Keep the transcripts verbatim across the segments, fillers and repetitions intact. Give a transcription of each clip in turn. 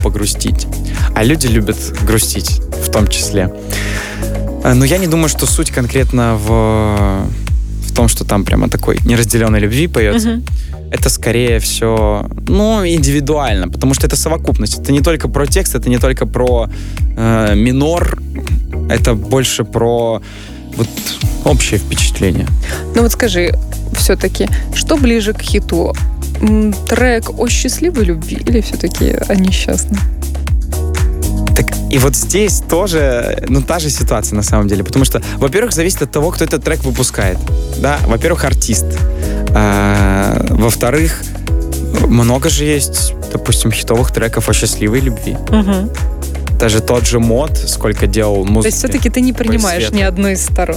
погрустить. А люди любят грустить в том числе. Но я не думаю, что суть конкретно в, в том, что там прямо такой неразделенной любви поется. Uh-huh. Это скорее все, ну, индивидуально, потому что это совокупность. Это не только про текст, это не только про э, минор, это больше про вот общее впечатление. Ну вот скажи, все-таки, что ближе к хиту? Трек о счастливой любви или все-таки о несчастной? Так, и вот здесь тоже, ну, та же ситуация на самом деле. Потому что, во-первых, зависит от того, кто этот трек выпускает. Да, во-первых, артист. А, во-вторых, много же есть, допустим, хитовых треков о счастливой любви. Угу. Даже тот же Мод, сколько делал музыки. То есть все-таки ты не принимаешь ни одной из сторон?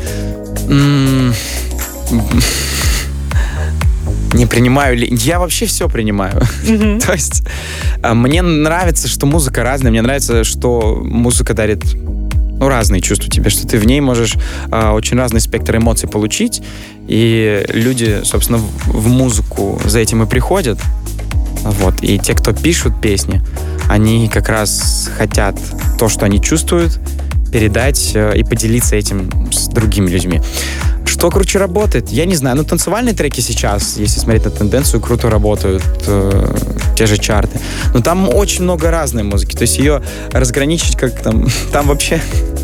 Не принимаю ли... Я вообще все принимаю. Mm-hmm. То есть мне нравится, что музыка разная, мне нравится, что музыка дарит, ну, разные чувства тебе, что ты в ней можешь а, очень разный спектр эмоций получить, и люди, собственно, в, в музыку за этим и приходят. Вот. И те, кто пишут песни, они как раз хотят то, что они чувствуют, передать э, и поделиться этим с другими людьми. Что круче работает? Я не знаю. Но танцевальные треки сейчас, если смотреть на тенденцию, круто работают. Э, те же чарты. Но там очень много разной музыки. То есть ее разграничить как там... Там вообще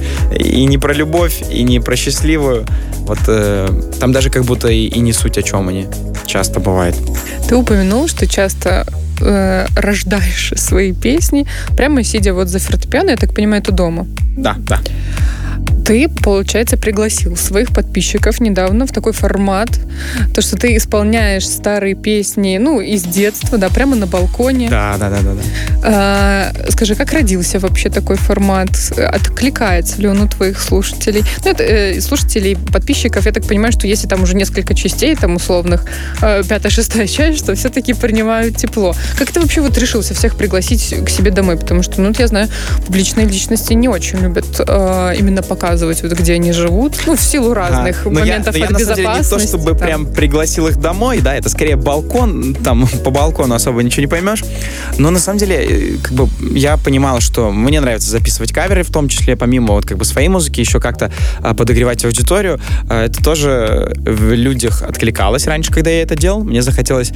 и не про любовь, и не про счастливую. Вот э, там даже как будто и, и не суть, о чем они часто бывает. Ты упомянул, что часто э, рождаешь свои песни, прямо сидя вот за фортепиано, я так понимаю, это дома. Да, да. Ты, получается, пригласил своих подписчиков недавно в такой формат, то, что ты исполняешь старые песни, ну, из детства, да, прямо на балконе. Да, да, да, да. да. А, скажи, как родился вообще такой формат? Откликается ли он у твоих слушателей? Ну, это, э, слушателей, подписчиков, я так понимаю, что если там уже несколько частей, там, условных, э, пятая, шестая часть, что все-таки принимают тепло. Как ты вообще вот решился всех пригласить к себе домой? Потому что, ну, я знаю, публичные личности не очень любят э, именно показывать, вот, где они живут, ну, в силу разных а, моментов я, от я, безопасности. Я, на самом деле, не то, чтобы там прям пригласил их домой, да, это скорее балкон, там, по балкону особо ничего не поймешь, но, на самом деле, как бы, я понимал, что мне нравится записывать каверы, в том числе, помимо, вот, как бы, своей музыки, еще как-то а, подогревать аудиторию. А, это тоже в людях откликалось раньше, когда я это делал, мне захотелось...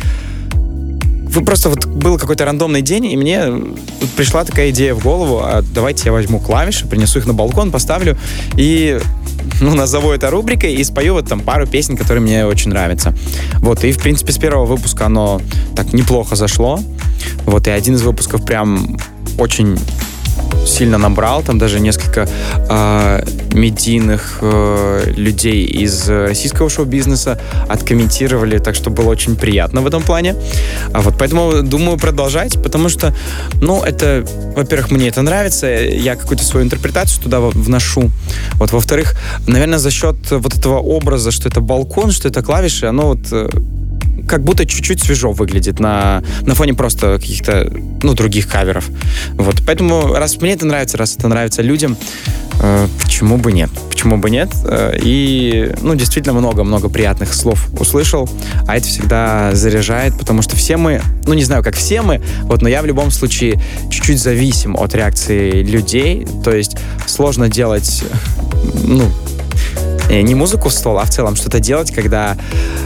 Вы просто вот был какой-то рандомный день, и мне вот пришла такая идея в голову, а давайте я возьму клавиши, принесу их на балкон, поставлю и, ну, назову это рубрикой и спою вот там пару песен, которые мне очень нравятся. Вот, и, в принципе, с первого выпуска оно так неплохо зашло. Вот, и один из выпусков прям очень сильно набрал, там даже несколько э, медийных э, людей из российского шоу-бизнеса откомментировали, так что было очень приятно в этом плане. А вот поэтому думаю продолжать, потому что, ну, это, во-первых, мне это нравится, я какую-то свою интерпретацию туда вношу. Вот, во-вторых, наверное, за счет вот этого образа, что это балкон, что это клавиши, оно вот э, как будто чуть-чуть свежо выглядит на, на фоне просто каких-то, ну, других каверов. Вот, поэтому, раз мне это нравится, раз это нравится людям, э, почему бы нет? Почему бы нет? Э, и, ну, действительно много-много приятных слов услышал, а это всегда заряжает, потому что все мы, ну, не знаю, как все мы, вот, но я в любом случае чуть-чуть зависим от реакции людей, то есть сложно делать, ну, не музыку в стол, а в целом что-то делать, когда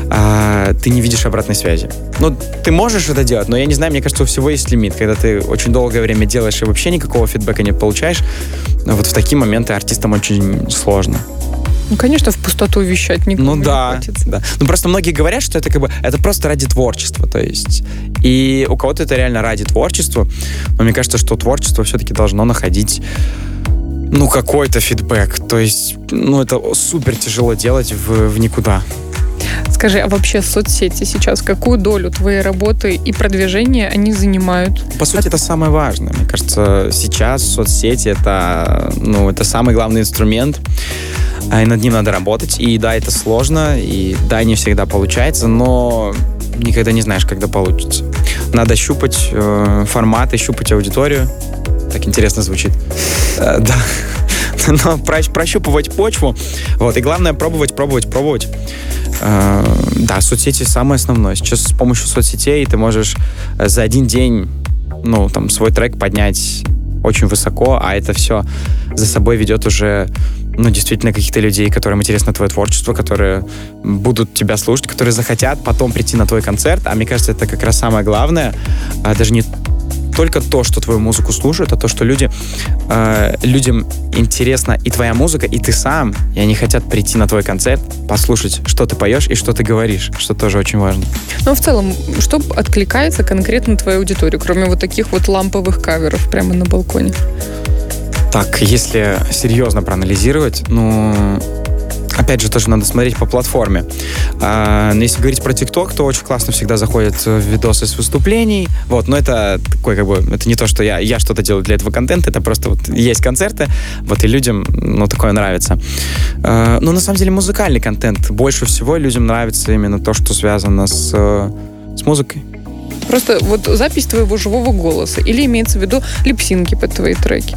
э, ты не видишь обратной связи. Ну, ты можешь это делать, но я не знаю, мне кажется, у всего есть лимит. Когда ты очень долгое время делаешь и вообще никакого фидбэка не получаешь, вот в такие моменты артистам очень сложно. Ну, конечно, в пустоту вещать никому ну, да, не хочется. Да. Ну, просто многие говорят, что это как бы это просто ради творчества, то есть. И у кого-то это реально ради творчества, но мне кажется, что творчество все-таки должно находить, ну, какой-то фидбэк. То есть, ну, это супер тяжело делать в, в никуда. Скажи, а вообще соцсети сейчас какую долю твоей работы и продвижения они занимают? По сути, От... это самое важное. Мне кажется, сейчас соцсети это, ну, это самый главный инструмент, и над ним надо работать. И да, это сложно, и да, не всегда получается, но никогда не знаешь, когда получится. Надо щупать э, форматы, щупать аудиторию. Так интересно звучит. Э, да. Но прощупывать почву. Вот. И главное пробовать, пробовать, пробовать. Э, да, соцсети самое основное. Сейчас с помощью соцсетей ты можешь за один день ну, там, свой трек поднять очень высоко, а это все за собой ведет уже, ну, действительно, каких-то людей, которым интересно твое творчество, которые будут тебя слушать, которые захотят потом прийти на твой концерт. А мне кажется, это как раз самое главное. А даже не только то, что твою музыку слушают, а то, что люди, э, людям интересна и твоя музыка, и ты сам, и они хотят прийти на твой концерт, послушать, что ты поешь и что ты говоришь, что тоже очень важно. Ну, в целом, что откликается конкретно твоей аудитории, кроме вот таких вот ламповых каверов прямо на балконе? Так, если серьезно проанализировать, ну, опять же, тоже надо смотреть по платформе. А, если говорить про ТикТок, то очень классно всегда заходят видосы с выступлений. Вот, но это такой, как бы, это не то, что я, я что-то делаю для этого контента, это просто вот есть концерты, вот, и людям, ну, такое нравится. А, но на самом деле музыкальный контент. Больше всего людям нравится именно то, что связано с, с музыкой. Просто вот запись твоего живого голоса или имеется в виду липсинки под твои треки?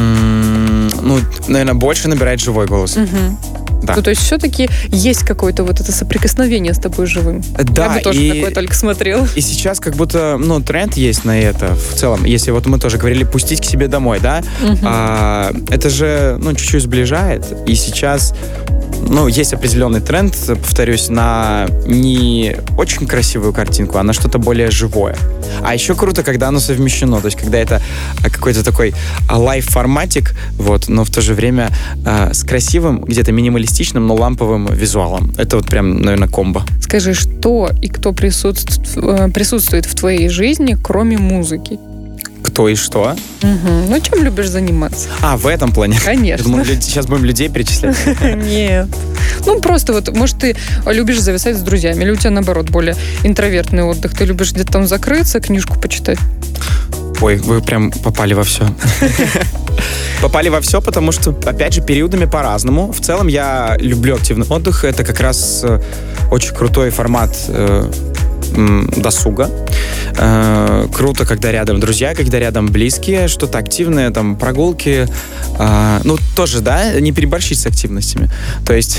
Mm, ну, наверное, больше набирает живой голос. Угу. Да. Ну, то есть все-таки есть какое-то вот это соприкосновение с тобой живым. Да, я бы тоже и, такое только смотрел. И сейчас как будто, ну, тренд есть на это в целом. Если вот мы тоже говорили пустить к себе домой, да? Угу. А, это же, ну, чуть-чуть сближает. И сейчас, ну, есть определенный тренд, повторюсь, на не очень красивую картинку, а на что-то более живое. А еще круто, когда оно совмещено. То есть, когда это какой-то такой лайв-форматик, вот, но в то же время а, с красивым, где-то минималистичным, но ламповым визуалом. Это вот прям, наверное, комбо. Скажи, что и кто присутствует, присутствует в твоей жизни, кроме музыки? Кто и что? Угу. Ну, чем любишь заниматься? А, в этом плане? Конечно. Я думал, сейчас будем людей перечислять. Нет. Ну, просто вот, может, ты любишь зависать с друзьями, или у тебя, наоборот, более интровертный отдых. Ты любишь где-то там закрыться, книжку почитать? Ой, вы прям попали во все. Попали во все, потому что, опять же, периодами по-разному. В целом я люблю активный отдых. Это как раз очень крутой формат досуга. Э, круто, когда рядом друзья, когда рядом близкие, что-то активное, там, прогулки. Э, ну, тоже, да, не переборщить с активностями. То есть,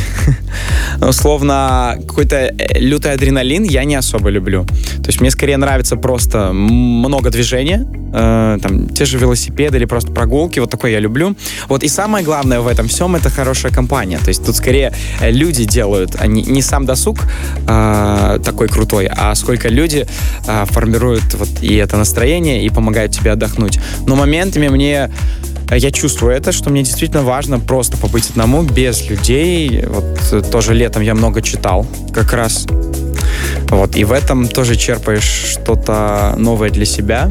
условно, какой-то лютый адреналин я не особо люблю. То есть, мне скорее нравится просто много движения, э, там, те же велосипеды или просто прогулки, вот такое я люблю. Вот, и самое главное в этом всем — это хорошая компания. То есть, тут скорее люди делают, а не, не сам досуг э, такой крутой, а сколько люди а, формируют вот и это настроение, и помогают тебе отдохнуть. Но моментами мне, я чувствую это, что мне действительно важно просто побыть одному, без людей. Вот тоже летом я много читал как раз. Вот, и в этом тоже черпаешь что-то новое для себя.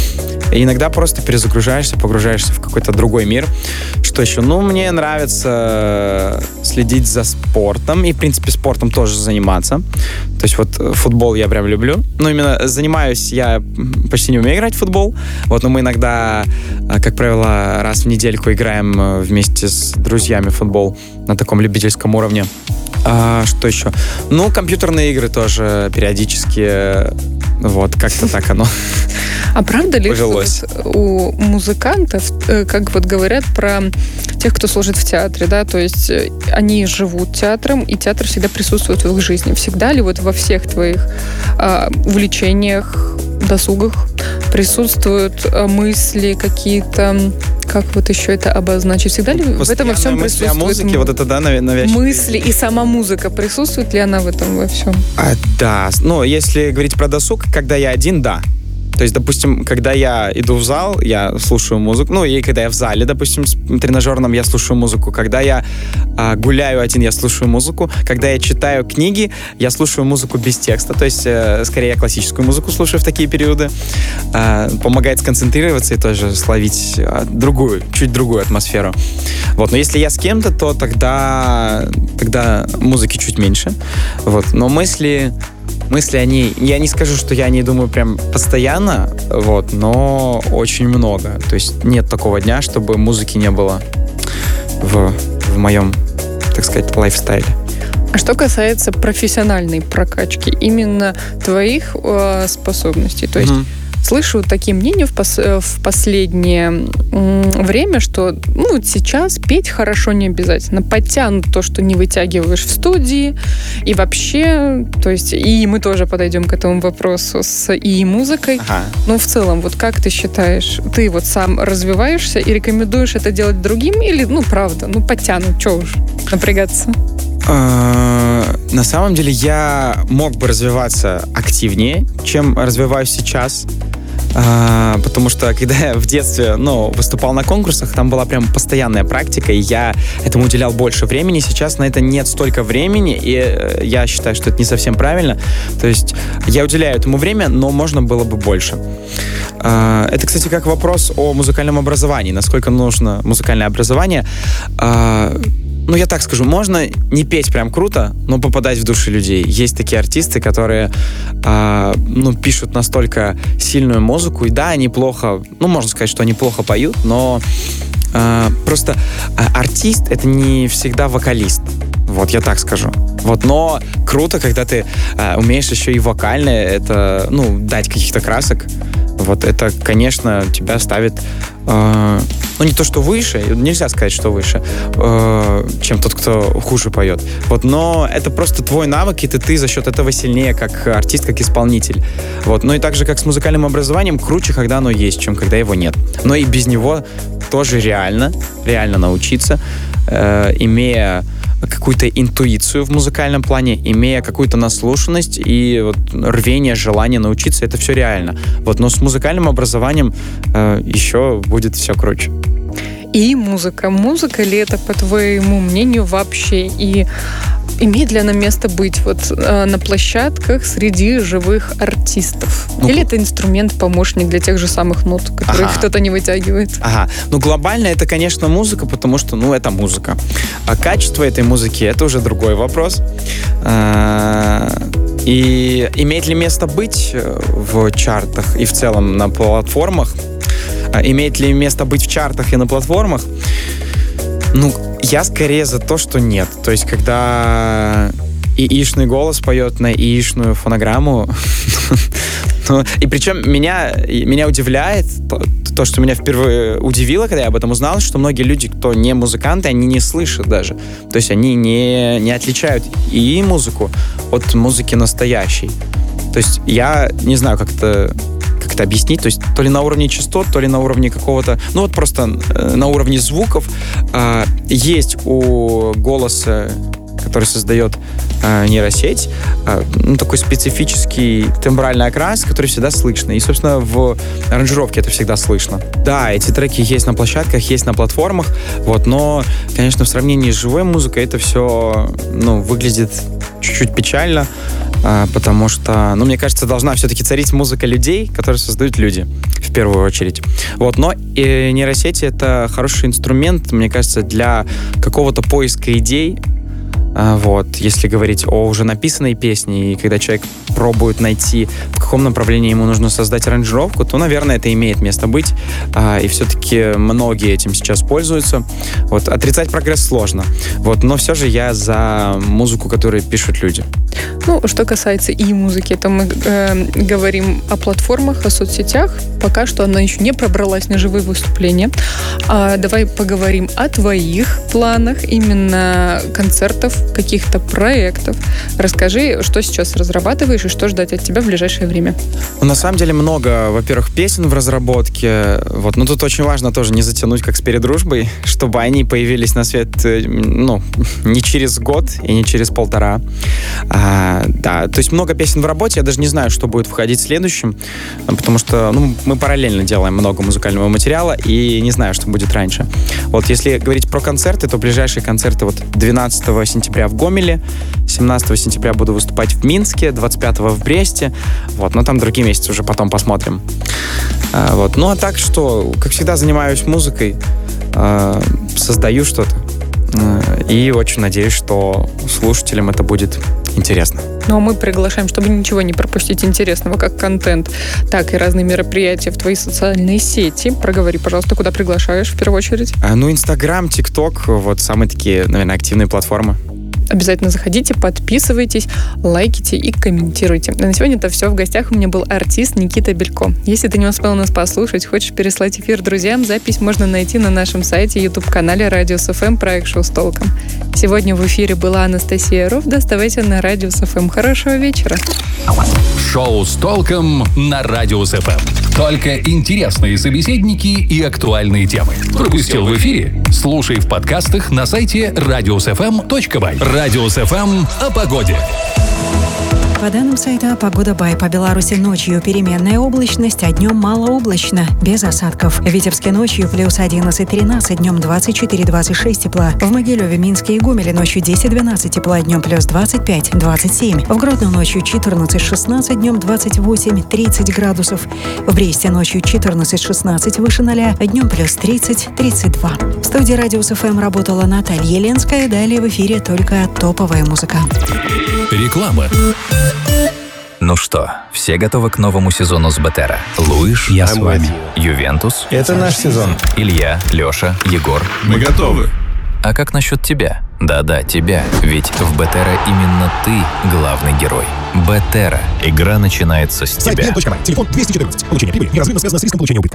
И иногда просто перезагружаешься, погружаешься в какой-то другой мир. Что еще? Ну, мне нравится следить за спортом. И, в принципе, спортом тоже заниматься. То есть вот футбол я прям люблю. Ну, именно занимаюсь я почти не умею играть в футбол. Вот, но мы иногда, как правило, раз в недельку играем вместе с друзьями в футбол на таком любительском уровне. А, что еще? Ну, компьютерные игры тоже периодически. Вот, как-то так оно. А правда ли, что повелось. вот у музыкантов, как вот говорят про тех, кто служит в театре, да, то есть они живут театром, и театр всегда присутствует в их жизни. Всегда ли вот во всех твоих а, увлечениях, досугах присутствуют а, мысли какие-то, как вот еще это обозначить? Всегда ли в этом во всем мысли присутствует о музыке, вот это, да, навязчивые мысли и сама музыка? Присутствует ли она в этом во всем? А, да, ну, если говорить про досуг, когда я один, да. То есть, допустим, когда я иду в зал, я слушаю музыку. Ну, и когда я в зале, допустим, с тренажерном, я слушаю музыку. Когда я а, гуляю один, я слушаю музыку. Когда я читаю книги, я слушаю музыку без текста. То есть, э, скорее, я классическую музыку слушаю в такие периоды. Э, помогает сконцентрироваться и тоже словить э, другую, чуть другую атмосферу. Вот. Но если я с кем-то, то тогда, тогда музыки чуть меньше. Вот. Но мысли... Мысли, они, я не скажу, что я о ней думаю прям постоянно, вот, но очень много. То есть нет такого дня, чтобы музыки не было в, в моем, так сказать, лайфстайле. А что касается профессиональной прокачки, именно твоих э, способностей, то есть mm-hmm. слышу такие мнения в, пос- в последнее время, что ну, сейчас петь хорошо не обязательно. Подтянут то, что не вытягиваешь в студии. И вообще, то есть, и мы тоже подойдем к этому вопросу с и музыкой. Ага. Но в целом, вот как ты считаешь, ты вот сам развиваешься и рекомендуешь это делать другим? Или, ну, правда, ну, подтянут, что уж напрягаться? На самом деле я мог бы развиваться активнее, чем развиваюсь сейчас. А, потому что когда я в детстве, ну, выступал на конкурсах, там была прям постоянная практика, и я этому уделял больше времени. Сейчас на это нет столько времени, и я считаю, что это не совсем правильно. То есть я уделяю этому время, но можно было бы больше. А, это, кстати, как вопрос о музыкальном образовании. Насколько нужно музыкальное образование? А, Ну, я так скажу, можно не петь прям круто, но попадать в души людей. Есть такие артисты, которые э, ну, пишут настолько сильную музыку, и да, они плохо, ну, можно сказать, что они плохо поют, но э, просто э, артист — это не всегда вокалист. Вот, я так скажу. Вот, но круто, когда ты э, умеешь еще и вокально это, ну, дать каких-то красок. Вот это, конечно, тебя ставит, э, ну, не то, что выше, нельзя сказать, что выше, э, чем тот, кто хуже поет. Вот, но это просто твой навык, и ты, ты за счет этого сильнее как артист, как исполнитель. Вот, ну и так же, как с музыкальным образованием, круче, когда оно есть, чем когда его нет. Но и без него тоже реально, реально научиться, э, имея какую-то интуицию в музыкальном плане, имея какую-то наслушанность и вот рвение, желание научиться, это все реально. Вот, но с музыкальным образованием э, еще будет все круче. И музыка. Музыка ли это, по твоему мнению, вообще? И имеет ли она место быть вот э, на площадках среди живых артистов? Ну, или это инструмент-помощник для тех же самых нот, которых ага. кто-то не вытягивает? Ага. Ну, глобально это, конечно, музыка, потому что, ну, это музыка. А качество этой музыки — это уже другой вопрос. И имеет ли место быть в чартах и в целом на платформах? Имеет ли место быть в чартах и на платформах? Ну, я скорее за то, что нет. То есть, когда ИИшный голос поет на ИИшную фонограмму, и причем меня, меня удивляет то, то, что меня впервые удивило, когда я об этом узнал, что многие люди, кто не музыканты, они не слышат даже. То есть они не, не отличают ИИ-музыку от музыки настоящей. То есть я не знаю, как это... как это объяснить, то есть то ли на уровне частот, то ли на уровне какого-то, ну вот просто э, на уровне звуков э, есть у голоса, который создает э, нейросеть, э, ну, такой специфический тембральный окрас, который всегда слышно. И, собственно, в аранжировке это всегда слышно. Да, эти треки есть на площадках, есть на платформах, вот, но, конечно, в сравнении с живой музыкой это все, ну, выглядит чуть-чуть печально, потому что, ну, мне кажется, должна все-таки царить музыка людей, которые создают люди, в первую очередь. Вот, но и нейросети — это хороший инструмент, мне кажется, для какого-то поиска идей. Вот, если говорить о уже написанной песне, и когда человек пробует найти, в каком направлении ему нужно создать аранжировку, то, наверное, это имеет место быть. И все-таки многие этим сейчас пользуются. Вот, отрицать прогресс сложно. Вот, но все же я за музыку, которую пишут люди. Ну, что касается и музыки, то мы э, говорим о платформах, о соцсетях. Пока что она еще не пробралась на живые выступления. А давай поговорим о твоих планах, именно концертов, каких-то проектов. Расскажи, что сейчас разрабатываешь и что ждать от тебя в ближайшее время. Ну, на самом деле много, во-первых, песен в разработке. Вот, но тут очень важно тоже не затянуть, как с «Передружбой», чтобы они появились на свет, ну, не через год и не через полтора. А, да, то есть много песен в работе. Я даже не знаю, что будет входить следующим, потому что, ну, мы параллельно делаем много музыкального материала и не знаю, что будет раньше. Вот, если говорить про концерты, то ближайшие концерты вот двенадцатого сентября в Гомеле, семнадцатого сентября буду выступать в Минске, двадцать пятого в Бресте. Вот, но там другие месяцы уже потом посмотрим. А, вот, ну а так что, как всегда, занимаюсь музыкой, а, создаю что-то. И очень надеюсь, что слушателям это будет интересно. Ну, а мы приглашаем, чтобы ничего не пропустить интересного, как контент, так и разные мероприятия в твои социальные сети. Проговори, пожалуйста, куда приглашаешь в первую очередь? А, ну, Инстаграм, ТикТок, вот самые такие, наверное, активные платформы. Обязательно заходите, подписывайтесь, лайките и комментируйте. А на сегодня это все. В гостях у меня был артист Никита Белько. Если ты не успел нас послушать, хочешь переслать эфир друзьям, запись можно найти на нашем сайте, YouTube-канале Радиус эф эм, проект «Шоу с толком». Сегодня в эфире была Анастасия Ров. Оставайся на Радиус эф эм. Хорошего вечера. Шоу с толком на Радиус эф эм. Только интересные собеседники и актуальные темы. Пропустил в эфире? Слушай в подкастах на сайте радиус эф эм точка бай. Радиус эф эм о погоде. По данным сайта «Погода Бай», по Беларуси ночью переменная облачность, а днем малооблачно, без осадков. В Витебске ночью плюс одиннадцать тринадцать, днем двадцать четыре двадцать шесть тепла. В Могилеве, Минске и Гомеле ночью десять двенадцать тепла, днем плюс двадцать пять двадцать семь. В Гродно ночью четырнадцать шестнадцать, днем двадцать восемь тридцать градусов. В Бресте ночью четырнадцать шестнадцать, выше ноля, днем плюс тридцать тридцать два. В студии Радиус эф эм работала Наталья Ленская. Далее в эфире только топовая музыка. Реклама. Ну что, все готовы к новому сезону с Бетера? Луиш, я с вами. Ювентус. Это наш сезон. Илья, Леша, Егор. Мы готовы. А как насчет тебя? Да-да, тебя. Ведь в Бетера именно ты главный герой. Бетера. Игра начинается с тебя. Сайт би эн точка бай. Телефон двести четырнадцать. Получение прибыли неразрывно связано с риском получения убытка.